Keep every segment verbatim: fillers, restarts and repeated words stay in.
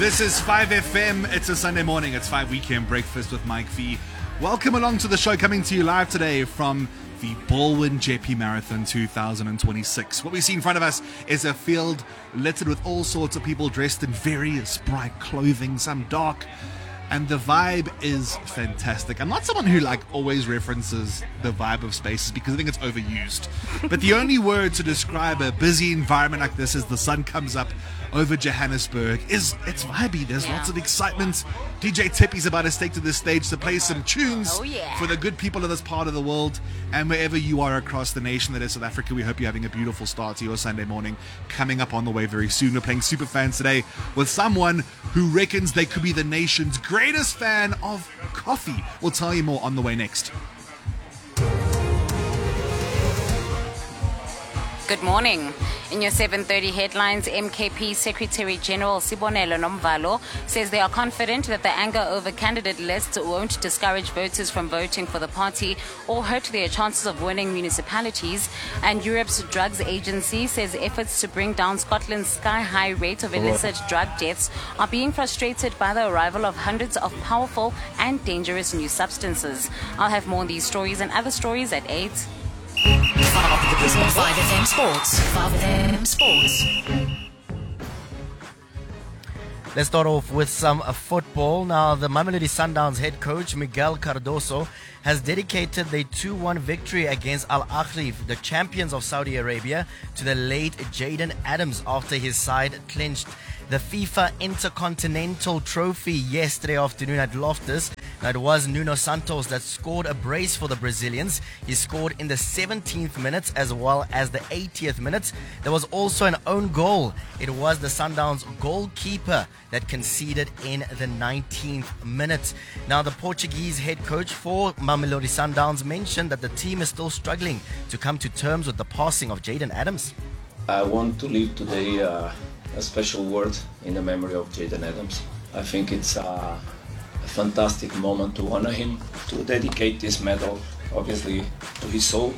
This is five F M. It's a Sunday morning. It's five Weekend Breakfast with Mike V. Welcome along to the show, coming to you live today from the Baldwin Jeppe Marathon two thousand twenty-six. What we see in front of us is a field littered with all sorts of people dressed in various bright clothing, some dark, and the vibe is fantastic. I'm not someone who like always references the vibe of spaces because I think it's overused. But the only word to describe a busy environment like this as the sun comes up over Johannesburg is it's vibey. There's yeah. lots of excitement. D J Tippy's about to stake to the stage to play some tunes oh, yeah. for the good people of this part of the world. And wherever you are across the nation that is South Africa, we hope you're having a beautiful start to your Sunday morning. Coming up on the way very soon, we're playing Superfans today with someone who reckons they could be the nation's greatest fan of coffee. We'll tell you more on the way next. Good morning. In your seven thirty headlines, M K P Secretary General Sibonelo Nomvalo says they are confident that the anger over candidate lists won't discourage voters from voting for the party or hurt their chances of winning municipalities. And Europe's drugs agency says efforts to bring down Scotland's sky-high rate of illicit drug deaths are being frustrated by the arrival of hundreds of powerful and dangerous new substances. I'll have more on these stories and other stories at eight. five F M Sports. five F M Sports. Let's start off with some uh, football. Now, the Mamelodi Sundowns head coach Miguel Cardoso has dedicated their two one victory against Al Ahly, the champions of Saudi Arabia, to the late Jayden Adams after his side clinched the FIFA Intercontinental Trophy yesterday afternoon at Loftus. Now, it was Nuno Santos that scored a brace for the Brazilians. He scored in the seventeenth minute as well as the eightieth minute. There was also an own goal. It was the Sundowns goalkeeper that conceded in the nineteenth minute. Now, the Portuguese head coach for Mamelodi Sundowns mentioned that the team is still struggling to come to terms with the passing of Jayden Adams. I want to leave today uh, a special word in the memory of Jayden Adams. I think it's uh, a fantastic moment to honor him, to dedicate this medal, obviously, to his soul.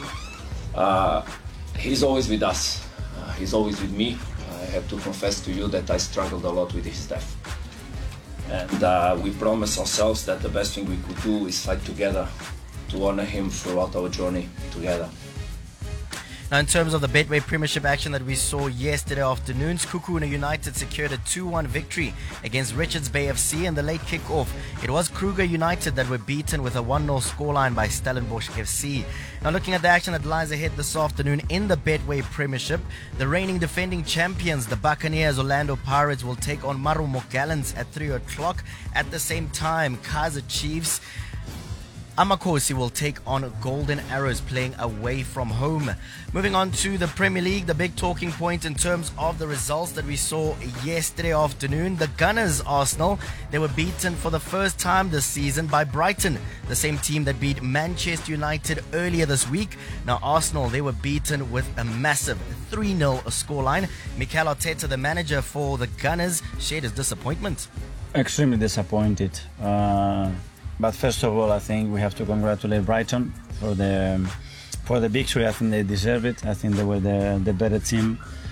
Uh, he's always with us. Uh, he's always with me. I have to confess to you that I struggled a lot with his death. And uh, we promised ourselves that the best thing we could do is fight together to honor him throughout our journey together. Now, in terms of the Betway Premiership action that we saw yesterday afternoon, Sekhukhune United secured a two one victory against Richards Bay F C in the late kick-off. It was Kruger United that were beaten with a one nil scoreline by Stellenbosch F C. Now, looking at the action that lies ahead this afternoon in the Betway Premiership, the reigning defending champions, the Buccaneers Orlando Pirates, will take on Marumo Gallants at three o'clock. At the same time, Kaizer Chiefs Amakosi will take on Golden Arrows, playing away from home. Moving on to the Premier League, the big talking point in terms of the results that we saw yesterday afternoon. The Gunners Arsenal, they were beaten for the first time this season by Brighton, the same team that beat Manchester United earlier this week. Now, Arsenal, they were beaten with a massive three nil scoreline. Mikel Arteta, the manager for the Gunners, shared his disappointment. Extremely disappointed. Uh... But first of all, I think we have to congratulate Brighton for the for the victory. I think they deserve it. I think they were the, the better team.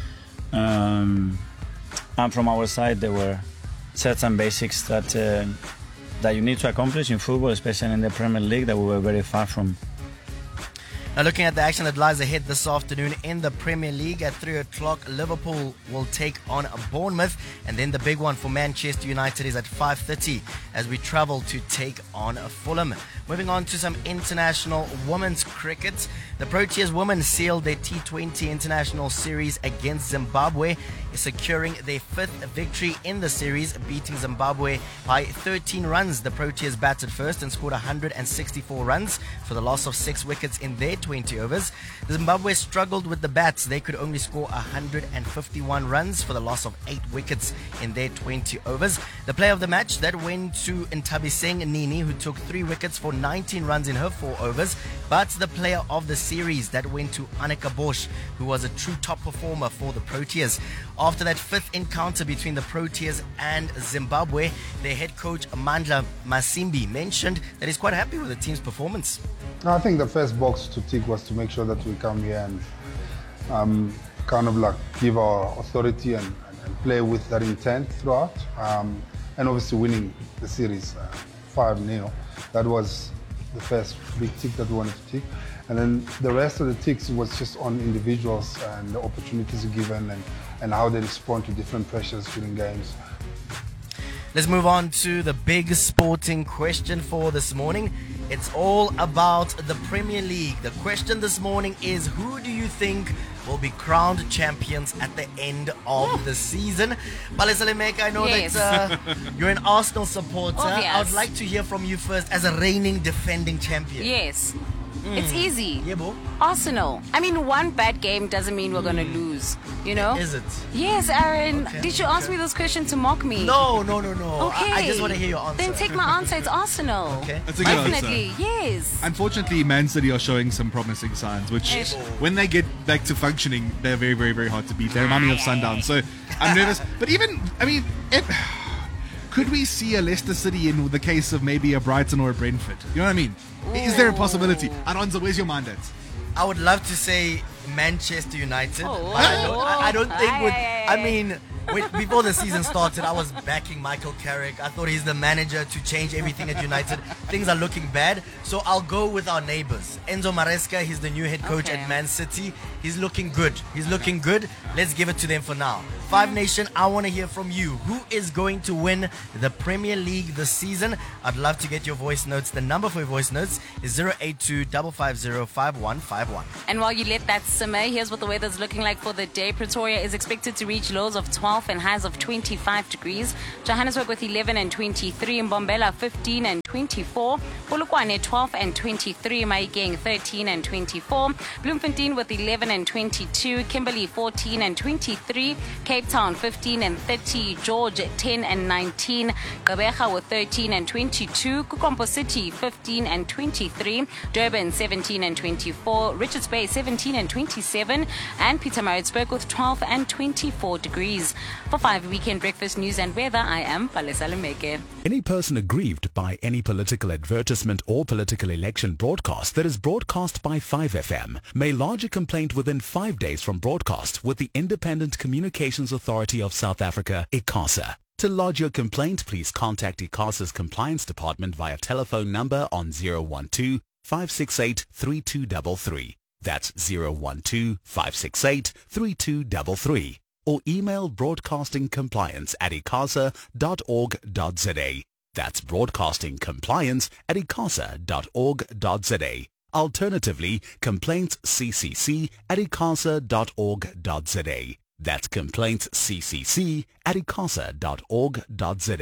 Um, and from our side, there were certain basics that uh, that you need to accomplish in football, especially in the Premier League, that we were very far from. Now, looking at the action that lies ahead this afternoon in the Premier League at three o'clock, Liverpool will take on Bournemouth. And then the big one for Manchester United is at five thirty as we travel to take on Fulham. Moving on to some international women's cricket. The Proteas women sealed their T twenty International Series against Zimbabwe, securing their fifth victory in the series, beating Zimbabwe by thirteen runs. The Proteas batted first and scored one hundred sixty-four runs for the loss of six wickets in their twenty overs. The Zimbabwe struggled with the bats. They could only score one hundred fifty-one runs for the loss of eight wickets in their twenty overs. The player of the match that went to Ntabiseng Nini, who took three wickets for nineteen runs in her four overs. But the player of the series that went to Annika Bosch, who was a true top performer for the Proteas. After that fifth encounter between the Proteas and Zimbabwe, their head coach Mandla Masimbi mentioned that he's quite happy with the team's performance. I think the first box to tick was to make sure that we come here and um, kind of like give our authority and, and play with that intent throughout. Um, and obviously winning the series uh, five nil. That was the first big tick that we wanted to tick. And then the rest of the ticks was just on individuals and the opportunities given and, and how they respond to different pressures during games. Let's move on to the big sporting question for this morning. It's all about the Premier League. The question this morning is, who do you think will be crowned champions at the end of the season? Palesa Lemeka, I know Yes. that uh, you're an Arsenal supporter. Obvious. I would like to hear from you first as a reigning defending champion. Yes. It's easy. Yeah, bo. Arsenal. I mean, one bad game doesn't mean we're going to lose, you know? Is it? Yes, Aaron. Okay, Did you ask me this question to mock me? No, no, no, no. Okay. I, I just want to hear your answer. Then take my answer. It's Arsenal. Okay. That's a good answer. Definitely, yes. Unfortunately, Man City are showing some promising signs, which, Yes. when they get back to functioning, they're very, very, very hard to beat. They remind me of Sundown, so I'm nervous. But even, I mean, if, could we see a Leicester City in the case of maybe a Brighton or a Brentford? You know what I mean? Is there a possibility? Alonso, where's your mind at? I would love to say Manchester United, Oh, but I don't, I, I don't think aye, with. aye, I aye. mean, with, before the season started, I was backing Michael Carrick. I thought he's the manager to change everything at United. Things are looking bad, so I'll go with our neighbours. Enzo Maresca, he's the new head coach Okay. at Man City. He's looking good. He's looking good. Let's give it to them for now. Five Nation, I want to hear from you. Who is going to win the Premier League this season? I'd love to get your voice notes. The number for your voice notes is zero eight two five five zero five one five one. And while you let that simmer, here's what the weather's looking like for the day. Pretoria is expected to reach lows of twelve and highs of twenty-five degrees. Johannesburg with eleven and twenty-three. Mbombela fifteen and twenty-four. Polokwane twelve and twenty-three. Mahikeng thirteen and twenty-four. Bloemfontein with eleven and twenty-two. Kimberley fourteen and twenty-three. Cape Town fifteen and thirty. George ten and nineteen. Gqeberha with thirteen and twenty-two. Kukompo City fifteen and twenty-three. Durban seventeen and twenty-four. Richards Bay seventeen and twenty-seven. And Pietermaritzburg with twelve and twenty-four degrees. For five weekend breakfast news and weather, I am Palesa Lemeke. Any person aggrieved by any political advertisement or political election broadcast that is broadcast by five F M may lodge a complaint within five days from broadcast with the Independent Communications Authority of South Africa, ICASA. To lodge your complaint, please contact ICASA's Compliance Department via telephone number on zero one two five six eight three two three three. That's zero one two five six eight three two three three. Or email broadcastingcompliance at icasa dot org dot za. That's broadcastingcompliance at icasa dot org dot za. Alternatively, complaintsccc at icasa dot org dot za. That's complaintsccc at icasa dot org dot za.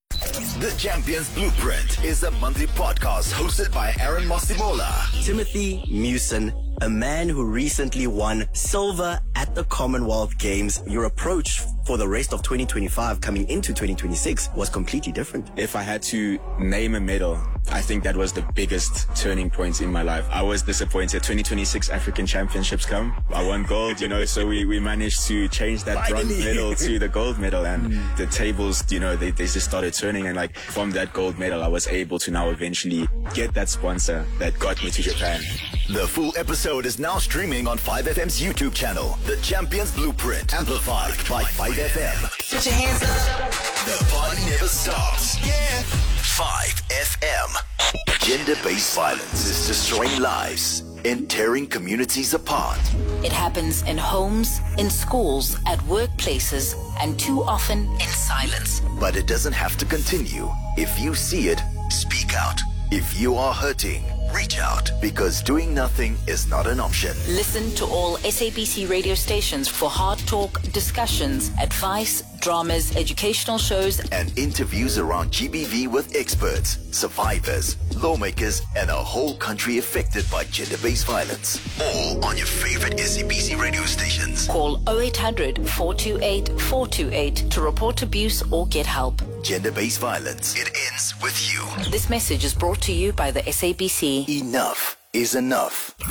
The Champions Blueprint is a monthly podcast hosted by Aaron Mosimola. Timothy Mewson, a man who recently won silver at the Commonwealth Games. Your approach for the rest of twenty twenty-five coming into twenty twenty-six was completely different. If I had to name a medal, I think that was the biggest turning point in my life. I was disappointed. twenty twenty-six African Championships come. I won gold, you know, so we, we managed to change that bronze Finally. medal to the gold medal, and the tables, you know, they, they just started turning, and like from that gold medal, I was able to now eventually get that sponsor that got me to Japan. The full episode is now streaming on five F M's YouTube channel. The Champions Blueprint, amplified by five F M. Put your hands up. The party never stops. Yeah. five F M. Gender-based violence is destroying lives and tearing communities apart. It happens in homes, in schools, at workplaces, and too often in silence. But it doesn't have to continue. If you see it, speak out. If you are hurting, reach out, because doing nothing is not an option. Listen to all S A B C radio stations for hard talk, discussions, advice, dramas, educational shows, and interviews around G B V with experts, survivors, lawmakers, and a whole country affected by gender-based violence. All on your favorite S A B C radio stations. Call oh eight hundred, four two eight, four two eight to report abuse or get help. Gender-based violence. It ends with you. This message is brought to you by the S A B C. Enough is enough.